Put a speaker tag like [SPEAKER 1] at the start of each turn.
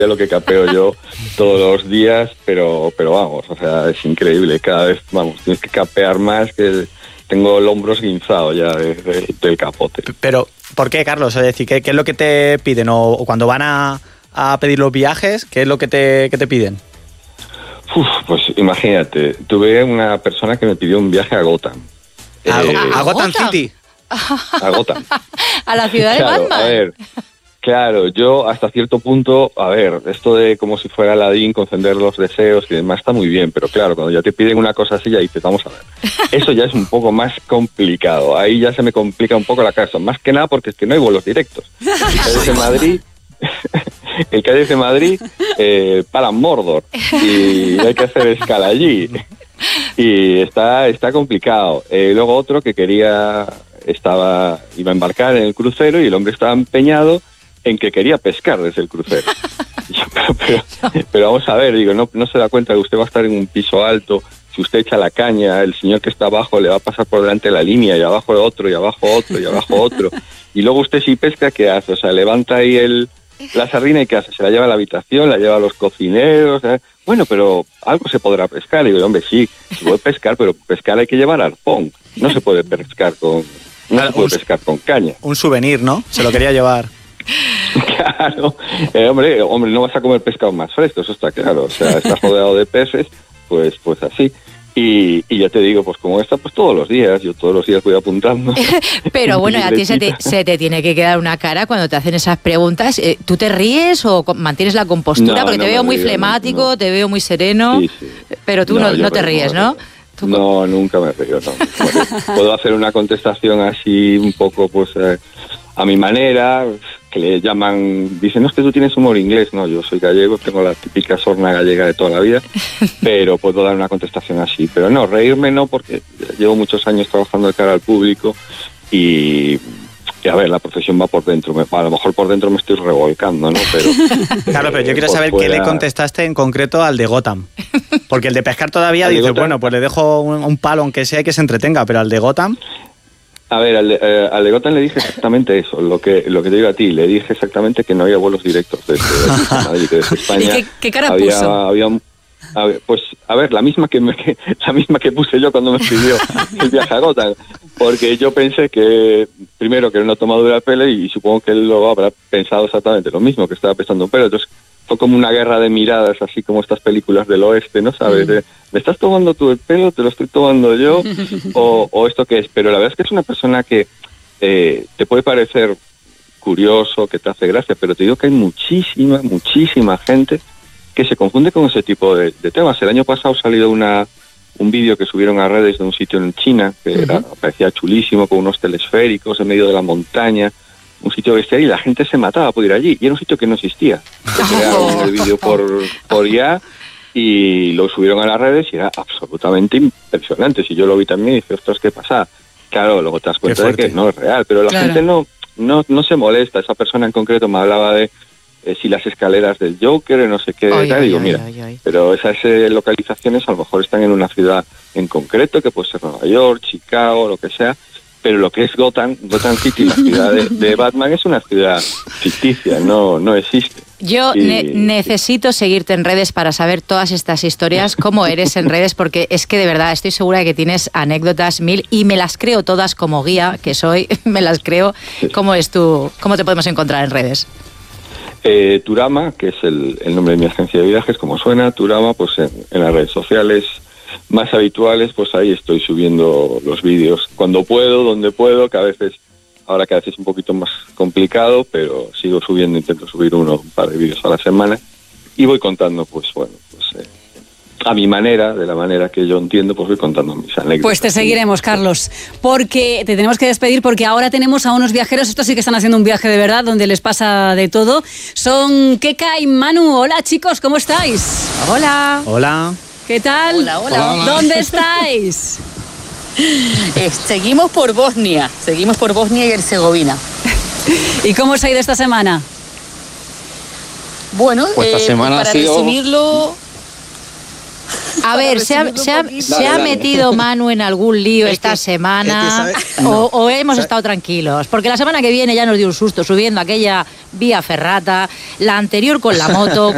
[SPEAKER 1] lo que capeo yo todos los días, pero vamos, o sea, es increíble. Cada vez, vamos, tienes que capear más, que tengo el hombro esguinzado ya del capote.
[SPEAKER 2] Pero, ¿por qué, Carlos? Es decir, ¿qué es lo que te piden? O cuando van a pedir los viajes, ¿qué es lo que te piden?
[SPEAKER 1] Pues imagínate, tuve una persona que me pidió un viaje a Gotham.
[SPEAKER 2] ¿A Gotham City?
[SPEAKER 1] A Gotham.
[SPEAKER 3] A la ciudad de Batman.
[SPEAKER 1] A ver, claro, yo hasta cierto punto, a ver, esto de como si fuera Aladín, conceder los deseos y demás está muy bien, pero claro, cuando ya te piden una cosa así, ya dices, vamos a ver, eso ya es un poco más complicado, ahí ya se me complica un poco la cosa, más que nada porque es que no hay vuelos directos. El Cádiz de Madrid para Mordor y hay que hacer escala allí y está complicado. Luego otro que iba a embarcar en el crucero y el hombre estaba empeñado en que quería pescar desde el crucero. Pero vamos a ver, digo, no se da cuenta que usted va a estar en un piso alto. Si usted echa la caña, el señor que está abajo le va a pasar por delante de la línea y abajo otro y abajo otro y abajo otro. Y luego usted si pesca, ¿qué hace? O sea, levanta ahí la sardina y ¿qué hace? Se la lleva a la habitación, la lleva a los cocineros. Bueno, pero algo se podrá pescar. Y digo, hombre, sí, se puede pescar, pero pescar hay que llevar arpón. No se puede pescar pescar con caña.
[SPEAKER 2] Un souvenir, ¿no? Se lo quería llevar.
[SPEAKER 1] Claro. Hombre, no vas a comer pescado más fresco, eso está claro. O sea, estás rodeado de peces, pues así. Y ya te digo, pues como esta, pues todos los días, yo todos los días voy apuntando.
[SPEAKER 3] Pero bueno, a ti se te tiene que quedar una cara cuando te hacen esas preguntas. ¿Tú te ríes o mantienes la compostura? Porque te veo muy flemático, te veo muy sereno, sí. Pero tú no te ríes, ¿no?
[SPEAKER 1] No, nunca me río, no. Bueno, puedo hacer una contestación así un poco, pues, a mi manera, que le llaman, dicen, no, es que tú tienes humor inglés. No, yo soy gallego, tengo la típica sorna gallega de toda la vida, pero puedo dar una contestación así. Pero no, reírme no, porque llevo muchos años trabajando de cara al público y a ver, la profesión va por dentro. A lo mejor por dentro me estoy revolcando, ¿no?
[SPEAKER 2] Claro, pero yo quiero saber qué le contestaste en concreto al de Gotham. Porque el de pescar todavía dice, bueno, pues le dejo un palo, aunque sea, que se entretenga, pero al de Gotham...
[SPEAKER 1] A ver, al de Gotham le dije exactamente eso, lo que te digo a ti, le dije exactamente que no había vuelos directos desde Madrid, desde España.
[SPEAKER 3] ¿Y qué cara puso?
[SPEAKER 1] Pues, a ver, la misma que puse yo cuando me pidió el viaje a Gotham, porque yo pensé que, primero, que era una tomadura de pelo y supongo que él lo habrá pensado exactamente lo mismo, que estaba pensando un pelo. Entonces fue como una guerra de miradas, así como estas películas del oeste, ¿no sabes? ¿Me estás tomando tú el pelo? ¿Te lo estoy tomando yo? ¿O esto qué es? Pero la verdad es que es una persona que te puede parecer curioso, que te hace gracia, pero te digo que hay muchísima gente que se confunde con ese tipo de temas. El año pasado ha salido un vídeo que subieron a redes de un sitio en China, que parecía chulísimo, con unos telesféricos en medio de la montaña, un sitio bestial, y la gente se mataba por ir allí, y era un sitio que no existía. Crearon el vídeo por IA y lo subieron a las redes y era absolutamente impresionante. Si yo lo vi también y dije, ostras, ¿qué pasa? Claro, luego te das cuenta de que no es real, pero la gente no se molesta. Esa persona en concreto me hablaba de si las escaleras del Joker, no sé qué, digo, mira, pero esas localizaciones a lo mejor están en una ciudad en concreto, que puede ser Nueva York, Chicago, lo que sea, pero lo que es Gotham City, la ciudad de Batman, es una ciudad ficticia, no existe.
[SPEAKER 3] Yo necesito seguirte en redes para saber todas estas historias, cómo eres en redes, porque es que de verdad estoy segura de que tienes anécdotas mil y me las creo todas como guía que soy, me las creo. ¿Cómo te podemos encontrar en redes?
[SPEAKER 1] Turama, que es el nombre de mi agencia de viajes, como suena, Turama, pues en las redes sociales más habituales, pues ahí estoy subiendo los vídeos cuando puedo, donde puedo, que a veces es un poquito más complicado, pero sigo subiendo, intento subir un par de vídeos a la semana y voy contando, a mi manera, de la manera que yo entiendo, pues voy contando mis anécdotas.
[SPEAKER 4] Pues te seguiremos, Carlos, porque te tenemos que despedir, porque ahora tenemos a unos viajeros, estos sí que están haciendo un viaje de verdad, donde les pasa de todo. Son Keka y Manu. Hola, chicos, ¿cómo estáis?
[SPEAKER 3] Hola.
[SPEAKER 2] Hola.
[SPEAKER 4] ¿Qué tal?
[SPEAKER 5] Hola.
[SPEAKER 4] ¿Dónde estáis?
[SPEAKER 5] Seguimos por Bosnia y Herzegovina.
[SPEAKER 4] ¿Y cómo os ha ido esta semana?
[SPEAKER 5] Bueno,
[SPEAKER 6] pues esta semana
[SPEAKER 5] para
[SPEAKER 6] ha sido...
[SPEAKER 5] resumirlo...
[SPEAKER 3] A ver, ¿se ha metido Manu en algún lío esta semana? ¿O hemos estado tranquilos? Porque la semana que viene ya nos dio un susto subiendo aquella vía ferrata, la anterior con la moto.